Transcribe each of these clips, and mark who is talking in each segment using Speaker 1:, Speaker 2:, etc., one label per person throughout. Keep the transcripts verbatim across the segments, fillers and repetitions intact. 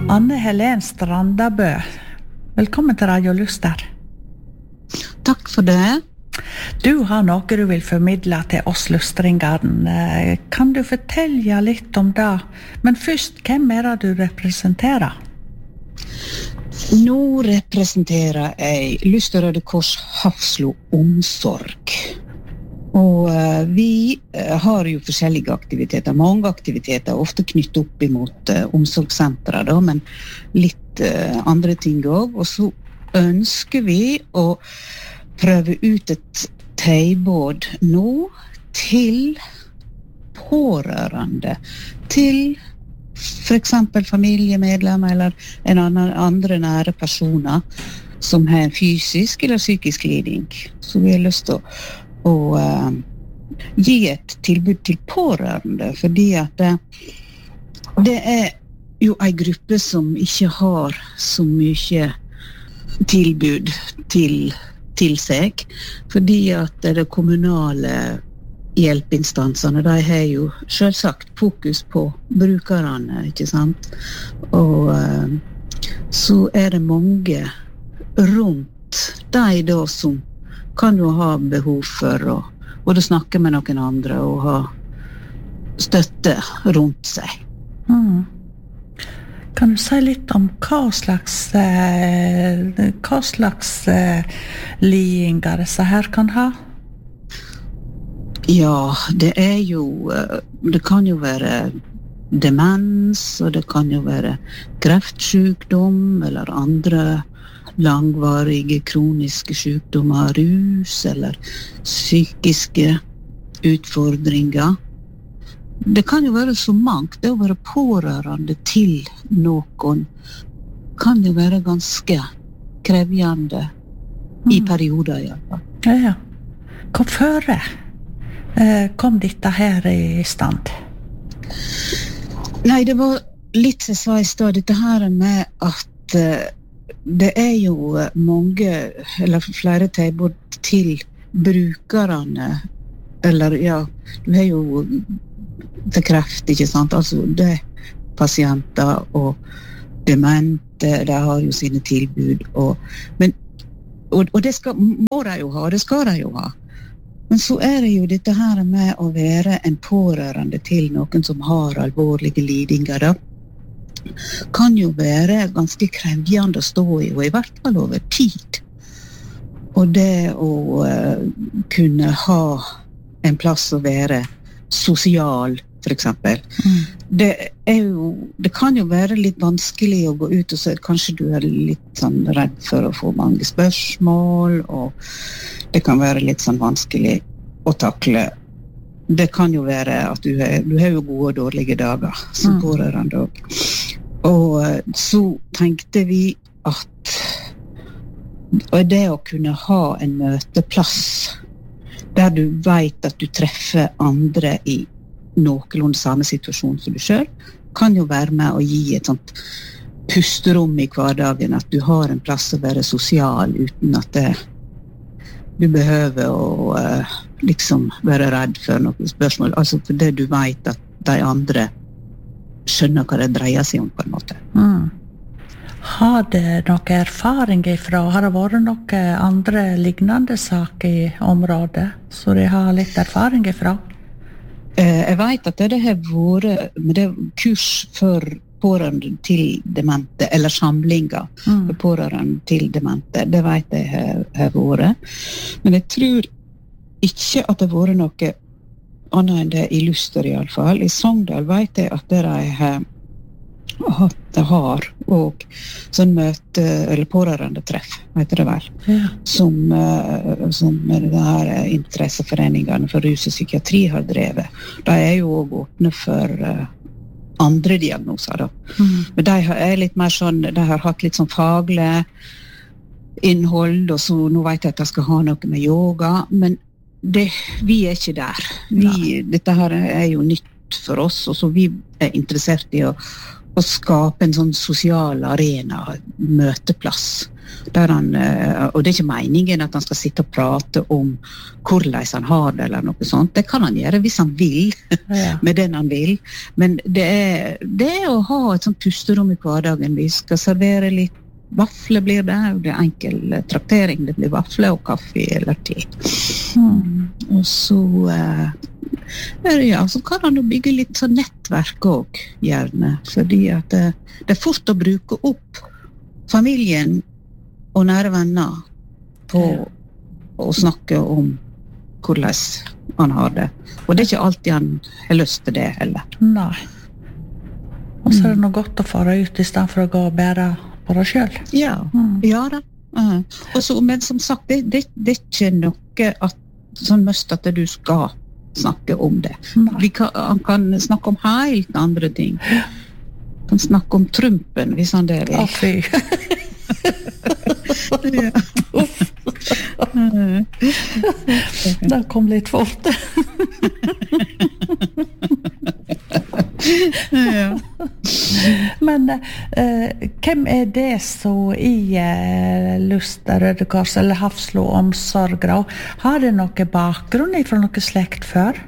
Speaker 1: Anne Helen Strandabø, velkommen til Radio Luster.
Speaker 2: Takk for det.
Speaker 1: Du har noe du vil formidle til oss lustringene. Kan du fortelle litt om det? Men først, hvem er det du representerer?
Speaker 2: Nå representerer jeg Luster Røde Kors Hafslo Omsorg. Og uh, vi uh, har jo forskjellige aktiviteter, mange aktiviteter, ofte knyttet opp imot uh, omsorgssentre, da, men litt uh, andre ting også. Og så ønsker vi å prøve ut et tilbud nå til pårørende, til for eksempel familiemedlemmer eller en annen, andre nære personer som har en fysisk eller psykisk lidning. Så vi har lyst til å, å uh, gi et tilbud til pårørende, fordi at det, det er jo en gruppe som ikke har så mye tilbud til til seg, fordi at det kommunale hjelpeinstansene, de har jo selvsagt fokus på brukerne, ikke sant? Og uh, så er det mange rundt de da som kan jo ha behov for å både snakke med noen andre og ha støtte rundt seg.
Speaker 1: Mm. Kan du si litt om hva slags, eh, hva slags eh, lidninger disse her kan ha?
Speaker 2: Ja, det er jo, det kan jo være demens, og det kan jo være kreftsykdom, eller andre langvarige kroniske sykdommer, rus, eller psykiske utfordringer. Det kan jo være så mangt, det å være pårørende til noen kan jo være ganske krevjende mm. i perioder i hvert fall.
Speaker 1: Ja, ja. Hvorfor eh, kom dette her i stand?
Speaker 2: Nei, det var litt som jeg sa i sted, dette her med at eh, det er jo mange, eller flere tilbud til brukerne, eller ja, du har jo til kreft, ikke sant? Altså, det er pasienter og demente, de har jo sine tilbud, og, men, og, og det skal, må de jo ha, det skal de jo ha. Men så er det jo dette her med å være en pårørende til noen som har alvorlige lidinger, da. Kan jo være ganske krevjende å stå i, og i hvert fall over tid. Og det å uh, kunne ha en plass å være sosial, for eksempel. Mm. Det er jo, det kan jo være litt vanskelig å gå ut, og så kanskje du er litt sånn redd for å få mange spørsmål, og det kan være litt sånn vanskelig å takle. Det kan jo være at du har, du har jo gode og dårlige dager som mm. pårørende også. Og så tenkte vi at det å kunne ha en møteplass der du vet at du treffer andre i noenlunde samme situasjon som du selv, kan jo være med å gi et sånt pusterom i hverdagen, at du har en plass å være sosial uten at det, du behøver å uh, liksom være redd for noen spørsmål, altså for det du vet at de andre skjønner hva det dreier seg om på en måte.
Speaker 1: Mm. Har det noen erfaring ifra? Har det vært noen andre lignende saker i området, så de har litt erfaring ifra?
Speaker 2: Eh, jeg vet at det har vært med det kurs for pårørende til demente, eller samlinger mm. for pårørende til demente. Det vet jeg har, har vært. Men jeg tror ikke at det har vært noe annet enn det i Luster i alle fall. I Sogndal vet jeg at det har hatt det har, og sånn møte, eller pårørende treff, vet det vel, ja. som, uh, som det her interesseforeningene for rus og psykiatri har drevet. De er jo også åpne for uh, andre diagnoser, da. Mm. Men de er litt mer sånn, de har hatt litt sånn faglig innhold, og så nå vet jeg at jeg skal ha noe med yoga, men det, vi er ikke der. Vi, dette her er jo nytt for oss, og så vi er interessert i å å skape en sånn sosial arena, møteplass, Der han, og det er ikke meningen at han skal sitte og prate om hvordan han har det eller noe sånt. Det kan han gjøre hvis han vil, ja. Med den han vil. Men det er, det er å ha et sånt pusterom i hverdagen. Vi skal servere litt vafler blir det, det blir enkel traktering, det blir vafler og kaffe eller te. Mm. Og så, eh, ja, så kan han jo bygge litt sånn nettverk også, gjerne, fordi at det, det er fort å bruke opp familien og nære venner på ja. Å snakke om hvordan han har det. Og det er ikke alltid han har lyst til det heller.
Speaker 1: Nei. Og så er det noe godt å fare ut i stedet for å gå og bære på deg selv.
Speaker 2: Ja, mm. ja da. Uh. Og så, men som sagt, det, det, det er ikke noe at, sånn mest at du skal snakke om det. Vi kan, han kan snakke om helt andre ting. Han kan snakke om Trumpen, hvis han det vil.
Speaker 1: Å, fy.
Speaker 2: Ja.
Speaker 1: Det kom litt fort.
Speaker 2: Ja.
Speaker 1: Men eh, hvem er det så i eh, Luster, Røde Kors eller Hafslo Omsorg? Har det noe bakgrunn fra noe slekt før?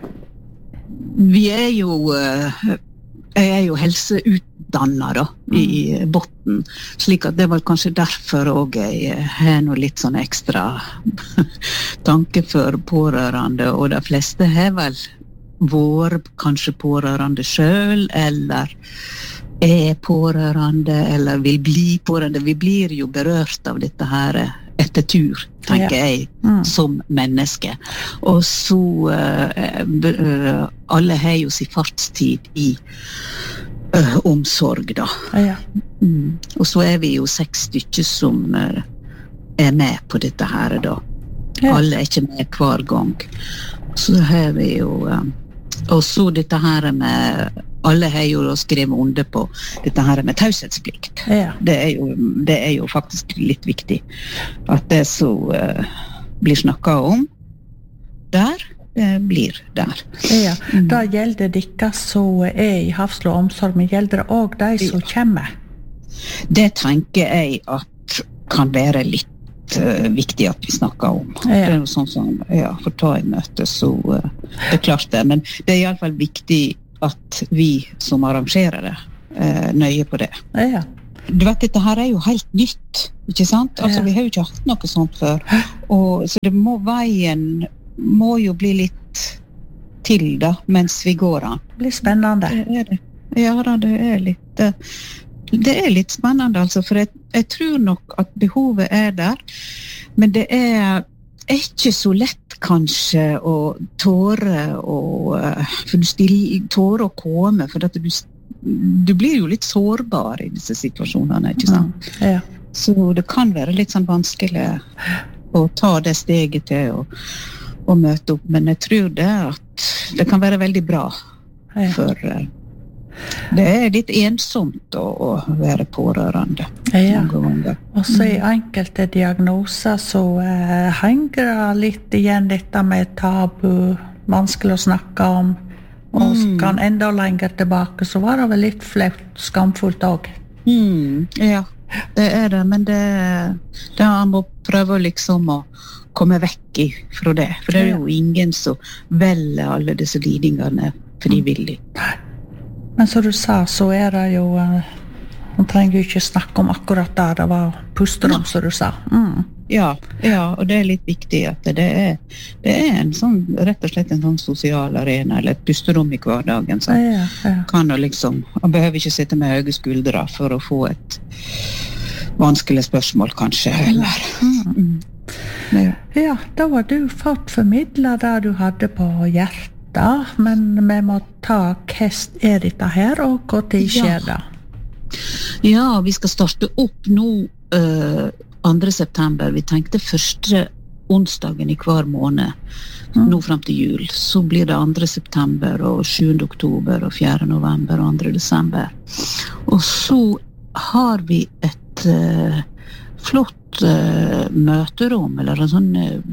Speaker 2: Vi er jo eh, jeg er jo helseutdannet da, i mm. botten, slik at det var kanskje derfor også jeg har noe litt sånn ekstra tanke for pårørende, og de fleste har vel vært kanskje pårørende selv, eller er pårørende, eller vil bli pårørende. Vi blir jo berørt av dette her etter tur, tenker ja. Jeg, mm. som menneske. Og så uh, alle har jo sin fartstid i uh, omsorg, da.
Speaker 1: Ja.
Speaker 2: Mm. Og så er vi jo seks stykker som uh, er med på dette her, da. Ja. Alle er ikke med hver gang. Så har vi jo... Um, og så dette her med... Alle har jo skrevet under på dette her med taushetsplikt.
Speaker 1: Ja.
Speaker 2: Det, er jo, det er jo faktisk litt viktig at det så uh, blir snakket om der, det blir der.
Speaker 1: Ja, mm. Da gjelder det ikke så er i Hafslo Omsorg, men gjelder det også de som kommer?
Speaker 2: Det tenker jeg at kan være litt uh, viktig at vi snakker om. Ja. Det er jo sånn som, ja, for å ta et møte, så uh, det er klart det, men det er i alle fall viktig at vi som arrangerer det eh, nøye på det.
Speaker 1: Ja.
Speaker 2: Du vet, dette her er jo helt nytt, ikke sant? Altså, ja. Vi har jo ikke hatt noe sånt før. Og, så det må, veien må jo bli litt til da, mens vi går an.
Speaker 1: Det blir spennende.
Speaker 2: Det er det. Ja da, det er litt, det er litt spennende, altså, for jeg, jeg tror nok at behovet er der, men det er er ikke så lett kanskje å tåre og, for du stiller, tåre å komme, for at du, du blir jo litt sårbar i disse situasjonene, ikke sant?
Speaker 1: Mm, ja.
Speaker 2: Så det kan være litt sånn vanskelig å ta det steget til å, å møte opp, men jeg tror det at det kan være veldig bra
Speaker 1: ja.
Speaker 2: For det er litt ensomt å, å være pårørende.
Speaker 1: Ja, og så i enkelte diagnoser så eh, henger det litt igjen dette med tabu, vanskelig å snakke om, og mm. kan enda lenger tilbake, så var det vel litt flaut, skamfullt også.
Speaker 2: Mm, ja, det er det, men det, det han må prøve liksom å komme vekk fra det, for det er jo ingen som velger alle disse lidingene frivillig.
Speaker 1: Men som du sa, så er det jo man trenger jo ikke snakke om akkurat det det var pusterom, som du sa. Mm.
Speaker 2: Ja, ja, og det er litt viktig at det er, det er en sånn, rett og slett en sånn sosial arena, eller et pusterom i hverdagen, så
Speaker 1: ja, ja.
Speaker 2: Kan jo liksom, man behøver ikke sitte med høye skuldre for å få et vanskelig spørsmål, kanskje, eller... Mm. Mm. Ja.
Speaker 1: Ja, da var du fått formidlet det du hadde på hjertet, men vi må ta hest er dette her, og hva tid skjer det?
Speaker 2: Ja, vi skal starte opp nå uh, andre september. Vi tenkte første onsdagen i hver måned, mm. nå frem til jul. Så blir det andre september, og sjuende oktober, og fjerde november, og andre desember. Og så har vi et uh, flott uh, møterom, eller en sånn... Uh,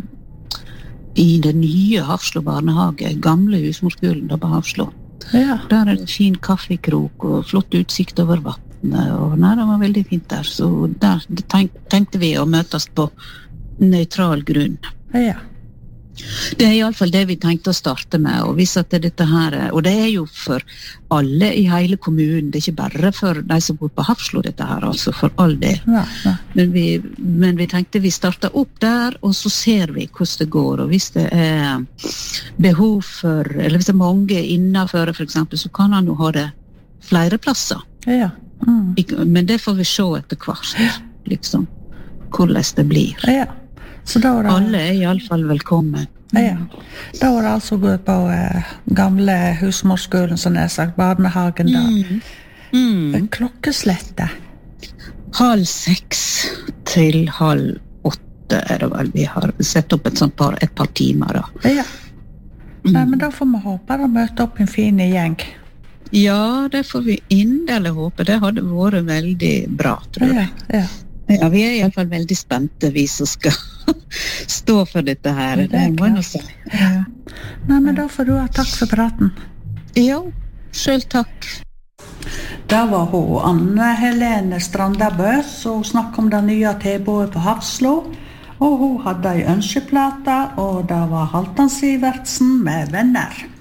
Speaker 2: i det nye Hafslo barnehage, gamle husmorskolen da på Hafslo.
Speaker 1: Ja.
Speaker 2: Der er det fin kaffekrok og flott utsikt over vattnet, Vannet, og nei, det var veldig fint der. Så der tenk, tenkte vi å møtes på nøytral grunn.
Speaker 1: Ja.
Speaker 2: Det er i alle fall det vi tenkte å starte med, og hvis at dette her, og det er jo for alle i hele kommunen, det er ikke bare for de som bor på Hafslo dette her, altså for all det.
Speaker 1: Ja, ja.
Speaker 2: Men, vi, men vi tenkte vi starter opp der, og så ser vi hvordan det går, og hvis det er behov for, eller hvis det er mange innenfor for eksempel, så kan han jo ha det flere plasser.
Speaker 1: Ja. Mm.
Speaker 2: Men det får vi se etter hvert, liksom, hvordan det blir.
Speaker 1: Ja. Så da var det...
Speaker 2: Alle er i alle fall velkommen.
Speaker 1: Ja, da var det altså gå på eh, gamle husmorskolen, som jeg har sagt, barnehagen da.
Speaker 2: Mm. Mm.
Speaker 1: Klokkeslette.
Speaker 2: Halv seks til halv åtte er det vel vi har sett opp et sånt par, et par timer da.
Speaker 1: Ja. Nei, men da får vi håpe å møte opp en fin gjeng.
Speaker 2: Ja, det får vi inderlig håpe. Det hadde vært veldig bra, tror jeg.
Speaker 1: Ja, ja.
Speaker 2: Ja, vi er i alle fall veldig spente, vi som skal stå for dette her.
Speaker 1: Det er klart. Ja. Nei, men da får du ha takk for praten.
Speaker 2: Ja, selv takk.
Speaker 1: Da var hun Anne Helene Strandabø, som snakket om det nye tilbudet på Hafslo. Og hun hadde en ønskeplate, og det var Halvdan Sivertsen med Venner.